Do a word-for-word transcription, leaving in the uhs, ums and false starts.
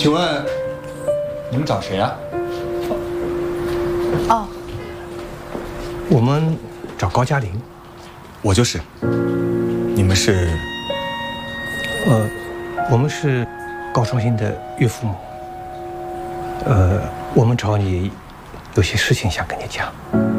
请问你们找谁啊？ 哦， 我们找高嘉玲。 我就是。你们是？ 呃，我们是高双星的岳父母。呃，我们找你有些事情想跟你讲。